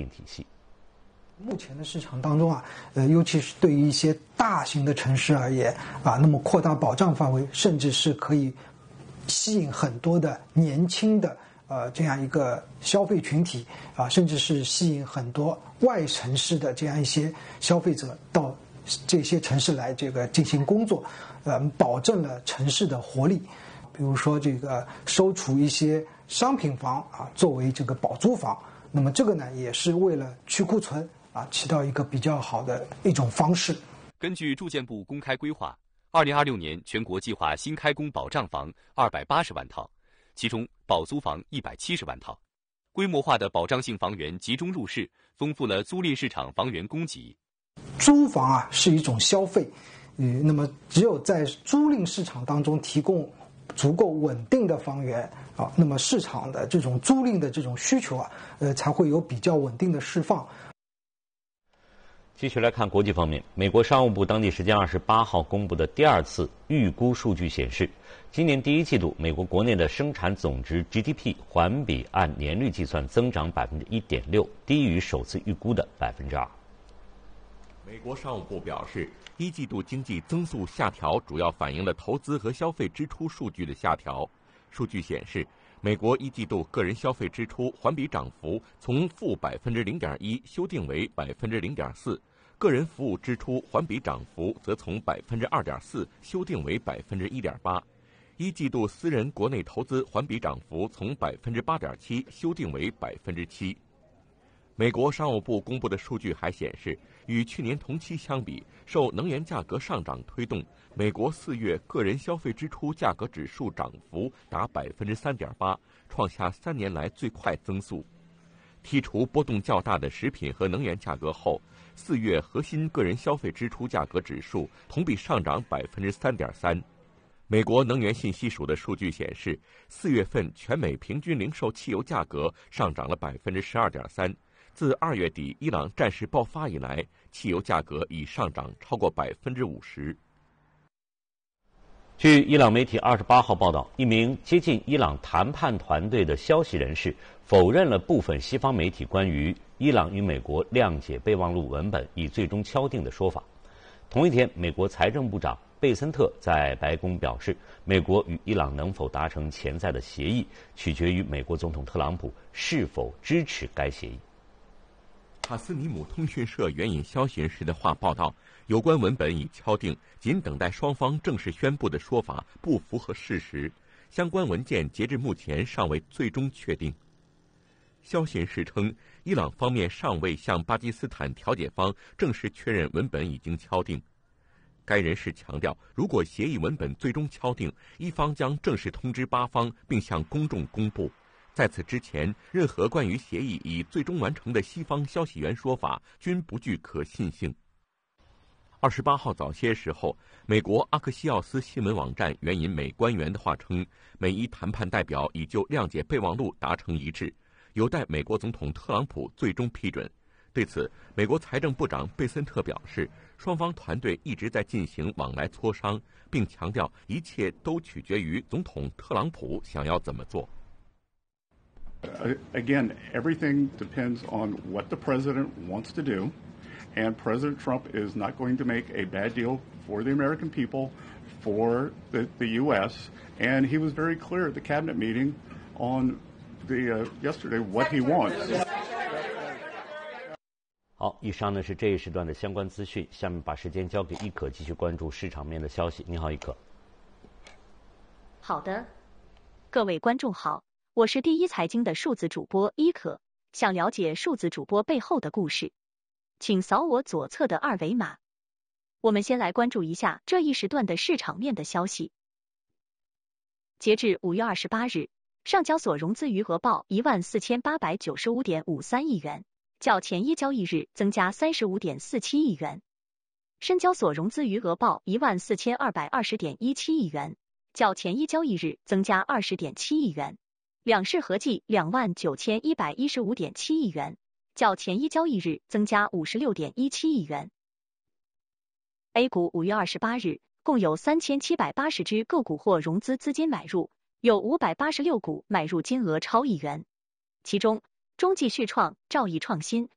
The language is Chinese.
定体系。 目前的市场当中啊，尤其是对于一些大型的城市而言啊，那么扩大保障范围，甚至是可以吸引很多的年轻的这样一个消费群体啊，甚至是吸引很多外城市的这样一些消费者到这些城市来进行工作，保证了城市的活力。比如说收储一些商品房啊，作为保租房，那么这个呢也是为了去库存。起到一个比较好的一种方式。 根据住建部公开规划，2026年全国计划新开工保障房280万套，其中保租房170万套。规模化的保障性房源集中入市，丰富了租赁市场房源供给。 租房是一种消费，那么只有在租赁市场当中提供足够稳定的房源那么市场的这种租赁的这种需求才会有比较稳定的释放。 继续来看国际方面，美国商务部当地时间28号公布的第二次预估数据显示，今年第一季度美国国内的生产总值 GDP 环比按年率计算增长 1.6%， 低于首次预估的 2%。 美国商务部表示，一季度经济增速下调主要反映了投资和消费支出数据的下调。数据显示，美国一季度个人消费支出环比涨幅从负 0.1% 修订为 0.4%， 个人服务支出环比涨幅则从 2.4% 修订为 1.8%。一季度私人国内投资环比涨幅从 8.7% 修订为 7%。美国商务部公布的数据还显示，与去年同期相比，受能源价格上涨推动，美国4月个人消费支出价格指数涨幅达 3.8%， 创下3年来最快增速。剔除波动较大的食品和能源价格后，4月核心个人消费支出价格指数同比上涨 3.3%。美国能源信息署的数据显示，4月份全美平均零售汽油价格上涨了 12.3%。自2月底伊朗战事爆发以来，汽油价格已上涨超过 50%。 据伊朗媒体28号报道，一名接近伊朗谈判团队的消息人士否认了部分西方媒体关于伊朗与美国谅解备忘录文本已最终敲定的说法。同一天，美国财政部长贝森特在白宫表示，美国与伊朗能否达成潜在的协议，取决于美国总统特朗普是否支持该协议。 塔斯尼姆通讯社援引消息人士的话报道，有关文本已敲定，仅等待双方正式宣布的说法不符合事实，相关文件截至目前尚未最终确定。消息人士称，伊朗方面尚未向巴基斯坦调解方正式确认文本已经敲定。该人士强调，如果协议文本最终敲定，伊方将正式通知巴方并向公众公布。在此之前，任何关于协议已最终完成的西方消息源说法均不具可信性。28号早些时候，美国阿克西奥斯新闻网站援引美官员的话称，美伊谈判代表已就谅解备忘录达成一致，有待美国总统特朗普最终批准。对此，美国财政部长贝森特表示，双方团队一直在进行往来磋商，并强调一切都取决于总统特朗普想要怎么做。 Again, everything depends on what the president wants to do, and President Trump is not going to make a bad deal for the American people, for the U.S., and he was very clear at the cabinet meeting on yesterday what he wants. 好，以上呢是这一时段的相关资讯，下面把时间交给易可继续关注市场面的消息。你好，易可。 好的，各位观众好。我是第一财经的数字主播伊可，想了解数字主播背后的故事，请扫我左侧的二维码。我们先来关注一下这一时段的市场面的消息。截至5月28日，上交所融资余额报14895.53亿元，较前一交易日增加35.47亿元。深交所融资余额报14220.17亿元，较前一交易日增加20.7亿元。两市合计29115.7亿元，较前一交易日增加56.17亿元。A 股5月28日共有3780只个股或融资资金买入，有586股买入金额超1亿元，其中中继续创、兆易创新、